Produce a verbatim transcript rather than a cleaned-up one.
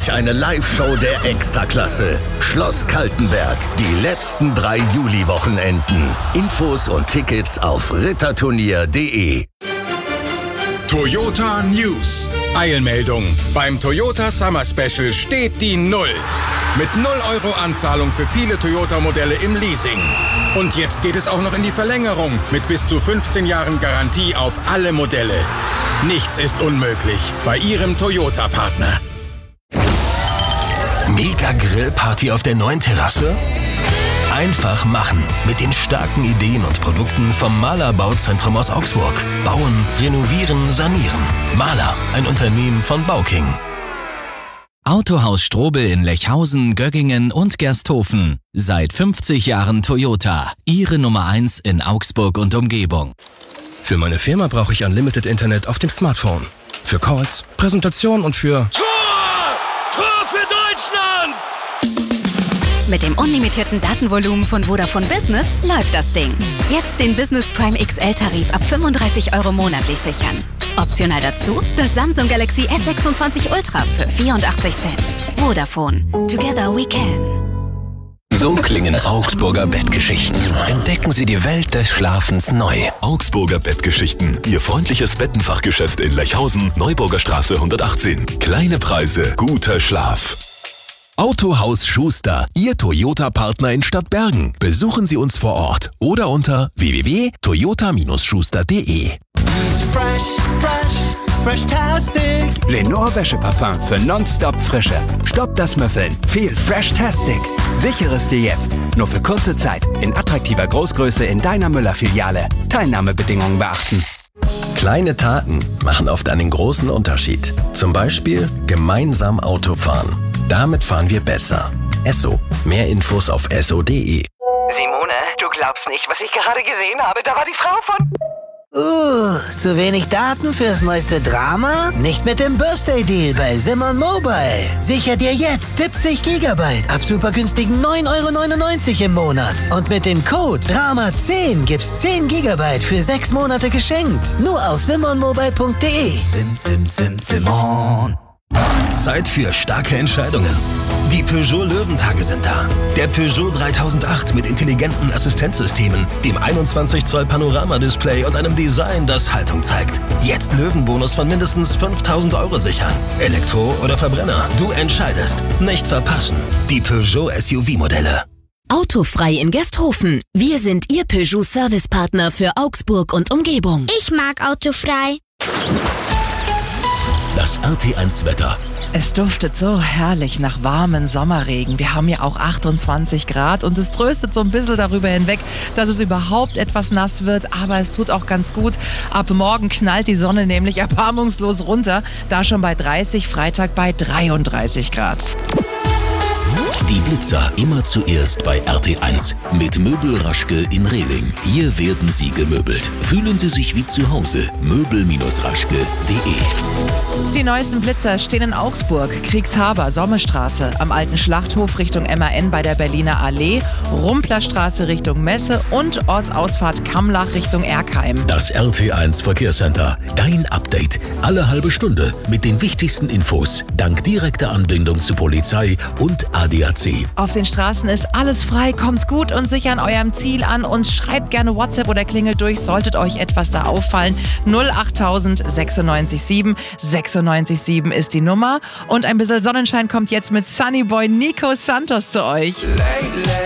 euch eine Live-Show der Extraklasse. Schloss Kaltenberg, die letzten drei Juli-Wochenenden. Infos und Tickets auf ritterturnier punkt de. Toyota News. Eilmeldung. Beim Toyota Summer Special steht die Null. Mit null Euro Anzahlung für viele Toyota-Modelle im Leasing. Und jetzt geht es auch noch in die Verlängerung mit bis zu fünfzehn Jahren Garantie auf alle Modelle. Nichts ist unmöglich bei Ihrem Toyota-Partner. Mega Grillparty auf der neuen Terrasse? Einfach machen mit den starken Ideen und Produkten vom Mahler Bauzentrum aus Augsburg. Bauen, renovieren, sanieren. Mahler, ein Unternehmen von Bauking. Autohaus Strobel in Lechhausen, Göggingen und Gersthofen. Seit fünfzig Jahren Toyota. Ihre Nummer eins in Augsburg und Umgebung. Für meine Firma brauche ich Unlimited Internet auf dem Smartphone. Für Calls, Präsentation und für... Tor! Tor für Deutschland! Mit dem unlimitierten Datenvolumen von Vodafone Business läuft das Ding. Jetzt den Business Prime X L-Tarif ab fünfunddreißig Euro monatlich sichern. Optional dazu das Samsung Galaxy S sechsundzwanzig Ultra für vierundachtzig Cent. Vodafone. Together we can. So klingen Augsburger Bettgeschichten. Entdecken Sie die Welt des Schlafens neu. Augsburger Bettgeschichten. Ihr freundliches Bettenfachgeschäft in Lechhausen, Neuburger Straße hundertachtzehn. Kleine Preise, guter Schlaf. Autohaus Schuster, Ihr Toyota-Partner in Stadtbergen. Besuchen Sie uns vor Ort oder unter w w w punkt toyota schuster punkt de. Fresh, fresh, fresh-tastic. Lenore Wäscheparfum für nonstop Frische. Stopp das Müffeln. Viel Fresh-tastic. Sichere es dir jetzt. Nur für kurze Zeit. In attraktiver Großgröße in deiner Müller-Filiale. Teilnahmebedingungen beachten. Kleine Taten machen oft einen großen Unterschied. Zum Beispiel gemeinsam Auto fahren. Damit fahren wir besser. Esso. Mehr Infos auf esso punkt de. Simone, du glaubst nicht, was ich gerade gesehen habe. Da war die Frau von... Uh, zu wenig Daten fürs neueste Drama? Nicht mit dem Birthday Deal bei Simon Mobile. Sicher dir jetzt siebzig Gigabyte ab super günstigen neun Euro neunundneunzig im Monat. Und mit dem Code Drama zehn gibt's zehn Gigabyte für sechs Monate geschenkt. Nur auf simon mobile punkt de. Sim, sim, sim, Simon. Zeit für starke Entscheidungen. Die Peugeot Löwentage sind da. Der Peugeot dreitausendacht mit intelligenten Assistenzsystemen, dem einundzwanzig Zoll Panoramadisplay und einem Design, das Haltung zeigt. Jetzt Löwenbonus von mindestens fünftausend Euro sichern. Elektro oder Verbrenner, du entscheidest. Nicht verpassen. Die Peugeot S U V-Modelle. Autofrei in Gersthofen. Wir sind Ihr Peugeot-Servicepartner für Augsburg und Umgebung. Ich mag Autofrei. Das R T eins Wetter. Es duftet so herrlich nach warmen Sommerregen. Wir haben ja auch achtundzwanzig Grad und es tröstet so ein bisschen darüber hinweg, dass es überhaupt etwas nass wird. Aber es tut auch ganz gut. Ab morgen knallt die Sonne nämlich erbarmungslos runter. Da schon bei dreißig, Freitag bei dreiunddreißig Grad. Die Blitzer immer zuerst bei R T eins. Mit Möbel Raschke in Rehling. Hier werden Sie gemöbelt. Fühlen Sie sich wie zu Hause. möbel raschke punkt de. Die neuesten Blitzer stehen in Augsburg, Kriegshaber, Sommerstraße, am alten Schlachthof Richtung M A N bei der Berliner Allee, Rumplerstraße Richtung Messe und Ortsausfahrt Kammlach Richtung Erkheim. Das R T eins Verkehrscenter. Dein Update. Alle halbe Stunde mit den wichtigsten Infos. Dank direkter Anbindung zu Polizei und A D A C. Auf den Straßen ist alles frei, kommt gut und sicher an eurem Ziel an und schreibt gerne WhatsApp oder klingelt durch, solltet euch etwas da auffallen. null achttausend sechsundneunzig sieben sechsundneunzig sieben ist die Nummer. Und ein bisschen Sonnenschein kommt jetzt mit Sunnyboy Nico Santos zu euch. Lately.